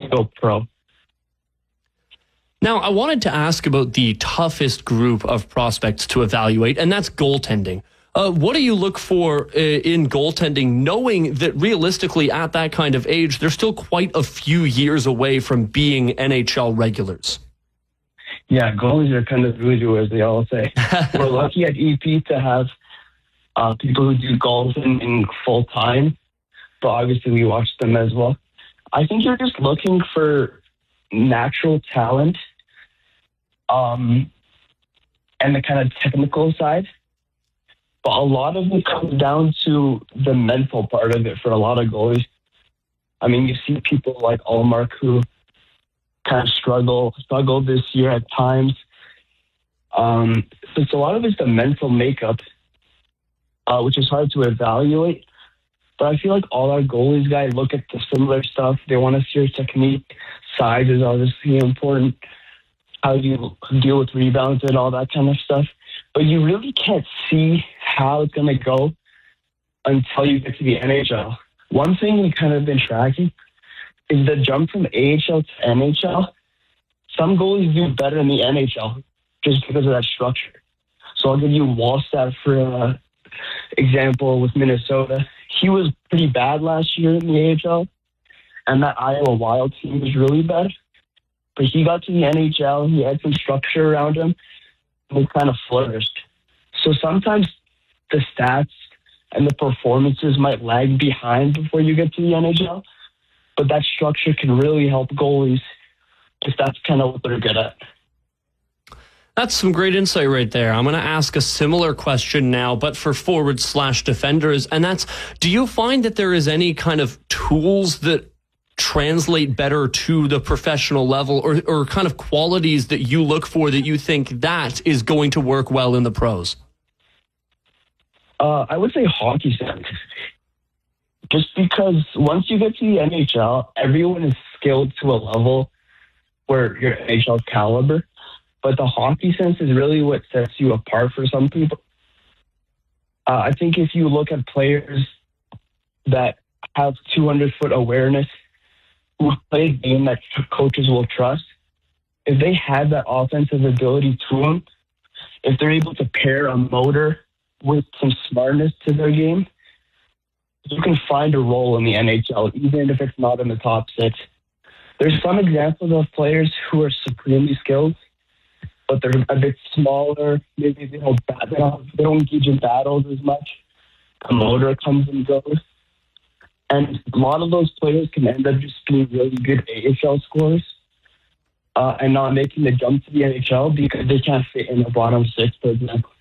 go pro. Now, I wanted to ask about the toughest group of prospects to evaluate, and that's goaltending. What do you look for in goaltending, knowing that realistically at that kind of age, they're still quite a few years away from being NHL regulars? Yeah, goalies are kind of voodoo, as they all say. We're lucky at EP to have people who do goaltending full time, but obviously we watch them as well. I think you're just looking for natural talent and the kind of technical side. But a lot of it comes down to the mental part of it for a lot of goalies. I mean, you see people like Ullmark who kind of struggle this year at times. So it's a lot of it's the mental makeup, which is hard to evaluate. But I feel like all our goalies guys look at the similar stuff. They want to see your technique. Size is obviously important. How you deal with rebounds and all that kind of stuff. But you really can't see how it's going to go until you get to the NHL. One thing we kind of been tracking is the jump from AHL to NHL. Some goalies do better in the NHL just because of that structure. So I'll give you Wallstat for example with Minnesota. He was pretty bad last year in the AHL, and that Iowa Wild team was really bad. But he got to the NHL, he had some structure around him, and he kind of flourished. So sometimes the stats and the performances might lag behind before you get to the NHL, but that structure can really help goalies if that's kind of what they're good at. That's some great insight right there. I'm going to ask a similar question now, but for forwards/defenders, and that's, do you find that there is any kind of tools that translate better to the professional level, or kind of qualities that you look for that you think that is going to work well in the pros? I would say hockey sense. Just because once you get to the NHL, everyone is skilled to a level where you're NHL caliber. But the hockey sense is really what sets you apart for some people. I think if you look at players that have 200-foot awareness, who play a game that coaches will trust, if they have that offensive ability to them, if they're able to pair a motor with some smartness to their game, you can find a role in the NHL, even if it's not in the top six. There's some examples of players who are supremely skilled, but they're a bit smaller. Maybe they don't engage in battles as much. The motor comes and goes. And a lot of those players can end up just being really good AHL scorers and not making the jump to the NHL because they can't fit in the bottom six, for example.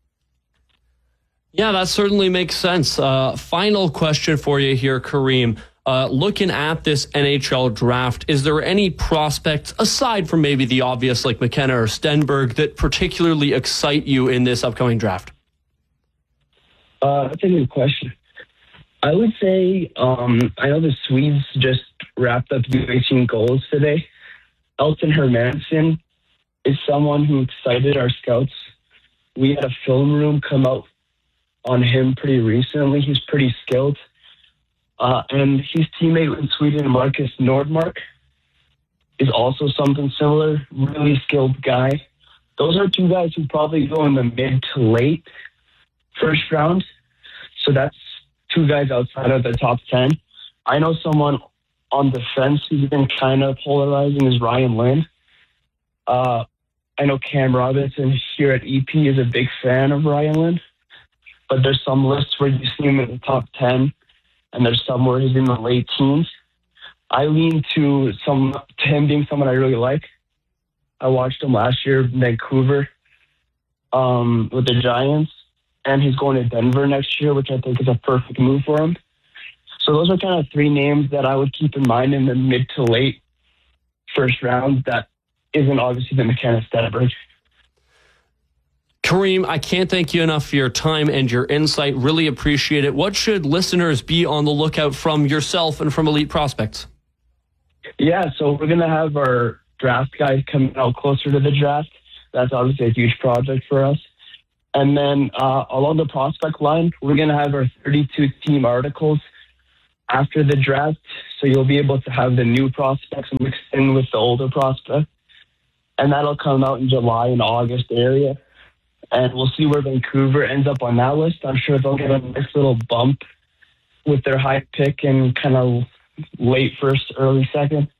Yeah, that certainly makes sense. Final question for you here, Kareem. Looking at this NHL draft, is there any prospects, aside from maybe the obvious like McKenna or Stenberg, that particularly excite you in this upcoming draft? That's a good question. I would say, I know the Swedes just wrapped up 18 goals today. Elton Hermansson is someone who excited our scouts. We had a film room come out on him pretty recently. He's pretty skilled. And his teammate in Sweden, Marcus Nordmark, is also something similar. Really skilled guy. Those are two guys who probably go in the mid to late first round. So that's two guys outside of the top 10. I know someone on the fence who's been kind of polarizing is Ryan Lynn. I know Cam Robinson here at EP is a big fan of Ryan Lynn, but there's some lists where you see him in the top 10, and there's some where he's in the late teens. I lean to him being someone I really like. I watched him last year in Vancouver with the Giants, and he's going to Denver next year, which I think is a perfect move for him. So those are kind of three names that I would keep in mind in the mid to late first round that isn't obviously the McKenna Stenberg. Kareem, I can't thank you enough for your time and your insight. Really appreciate it. What should listeners be on the lookout from yourself and from Elite Prospects? Yeah, so we're going to have our draft guide coming out closer to the draft. That's obviously a huge project for us. And then along the prospect line, we're going to have our 32 team articles after the draft, so you'll be able to have the new prospects mixed in with the older prospects. And that'll come out in July and August area. And we'll see where Vancouver ends up on that list. I'm sure they'll get a nice little bump with their high pick and kind of late first, early second.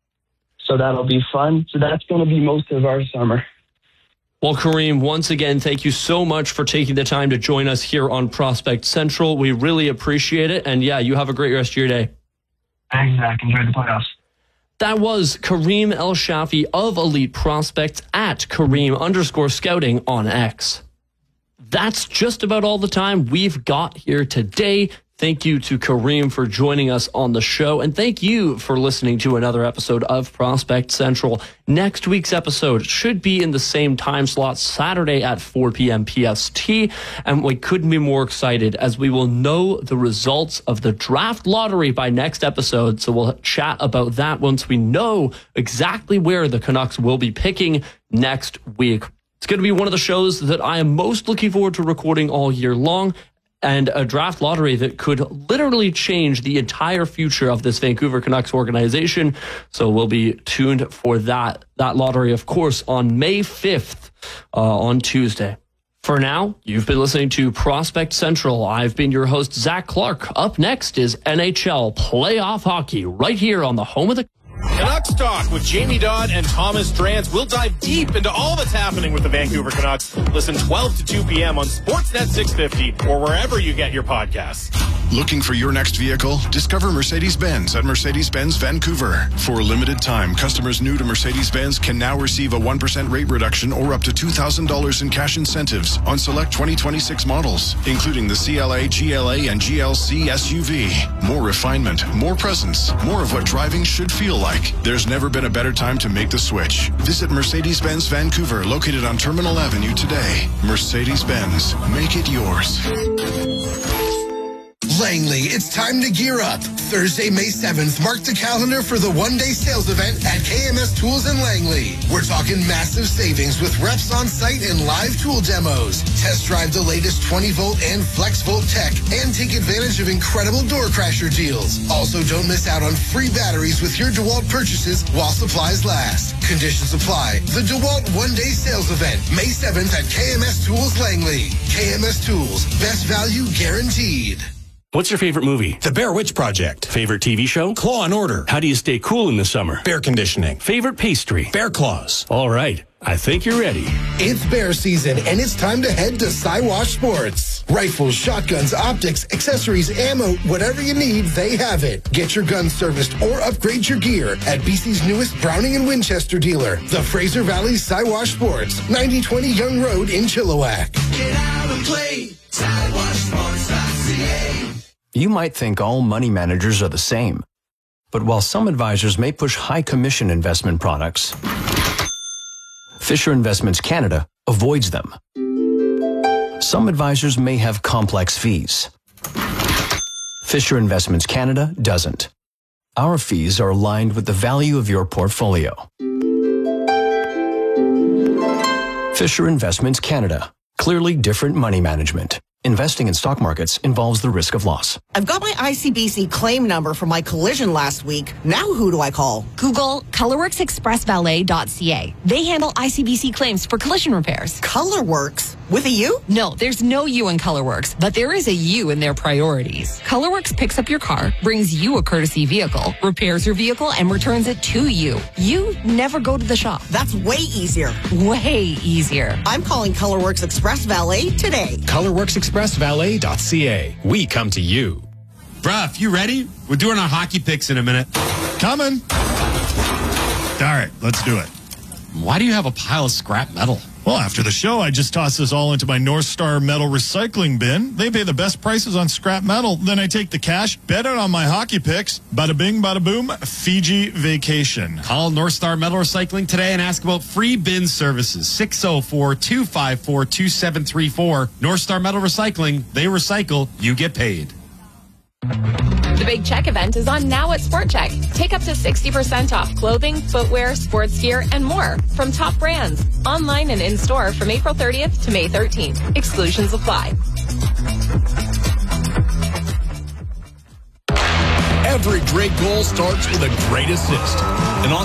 So that'll be fun. So that's going to be most of our summer. Well, Kareem, once again, thank you so much for taking the time to join us here on Prospect Central. We really appreciate it. And yeah, you have a great rest of your day. Thanks, Zach. Enjoy the playoffs. That was Kareem El-Shafie of Elite Prospects at Kareem_scouting on X. That's just about all the time we've got here today. Thank you to Kareem for joining us on the show. And thank you for listening to another episode of Prospect Central. Next week's episode should be in the same time slot, Saturday at 4 p.m. PST. And we couldn't be more excited as we will know the results of the draft lottery by next episode. So we'll chat about that once we know exactly where the Canucks will be picking next week. It's going to be one of the shows that I am most looking forward to recording all year long. And a draft lottery that could literally change the entire future of this Vancouver Canucks organization. So we'll be tuned for that lottery, of course, on May 5th on Tuesday. For now, you've been listening to Prospect Central. I've been your host, Zach Clark. Up next is NHL playoff hockey right here on the home of the Canucks Talk with Jamie Dodd and Thomas Drance. We'll dive deep into all that's happening with the Vancouver Canucks. Listen 12 to 2 p.m. on Sportsnet 650 or wherever you get your podcasts. Looking for your next vehicle? Discover Mercedes-Benz at Mercedes-Benz Vancouver. For a limited time, customers new to Mercedes-Benz can now receive a 1% rate reduction or up to $2,000 in cash incentives on select 2026 models, including the CLA, GLA, and GLC SUV. More refinement, more presence, more of what driving should feel like. There's never been a better time to make the switch. Visit Mercedes-Benz Vancouver, located on Terminal Avenue today. Mercedes-Benz, make it yours. Langley, it's time to gear up. Thursday, May 7th, mark the calendar for the one-day sales event at KMS Tools in Langley. We're talking massive savings with reps on site and live tool demos. Test drive the latest 20-volt and flex-volt tech and take advantage of incredible door crasher deals. Also, don't miss out on free batteries with your DeWalt purchases while supplies last. Conditions apply. The DeWalt one-day sales event, May 7th at KMS Tools Langley. KMS Tools, best value guaranteed. What's your favorite movie? The Bear Witch Project. Favorite TV show? Claw and Order. How do you stay cool in the summer? Bear conditioning. Favorite pastry? Bear claws. All right. I think you're ready. It's bear season, and it's time to head to Siwash Sports. Rifles, shotguns, optics, accessories, ammo, whatever you need, they have it. Get your gun serviced or upgrade your gear at BC's newest Browning and Winchester dealer, the Fraser Valley Siwash Sports, 9020 Young Road in Chilliwack. Get out and play SiwashSports.ca. You might think all money managers are the same. But while some advisors may push high commission investment products, Fisher Investments Canada avoids them. Some advisors may have complex fees. Fisher Investments Canada doesn't. Our fees are aligned with the value of your portfolio. Fisher Investments Canada. Clearly different money management. Investing in stock markets involves the risk of loss. I've got my ICBC claim number for my collision last week. Now who do I call? Google ColorworksExpressValet.ca. They handle ICBC claims for collision repairs. ColorWorks? With a U? No, there's no U in ColorWorks, but there is a U in their priorities. ColorWorks picks up your car, brings you a courtesy vehicle, repairs your vehicle, and returns it to you. You never go to the shop. That's way easier. Way easier. I'm calling ColorWorks Express Valet today. ColorworksExpressValet.ca. We come to you. Bruh, you ready? We're doing our hockey picks in a minute. Coming. All right, let's do it. Why do you have a pile of scrap metal? Well, after the show, I just toss this all into my North Star Metal recycling bin. They pay the best prices on scrap metal. Then I take the cash, bet it on my hockey picks. Bada bing, bada boom, Fiji vacation. Call North Star Metal Recycling today and ask about free bin services. 604-254-2734. North Star Metal Recycling. They recycle, you get paid. The Big Check event is on now at Sport Check. Take up to 60% off clothing, footwear, sports gear, and more from top brands. Online and in-store from April 30th to May 13th. Exclusions apply. Every great goal starts with a great assist. And on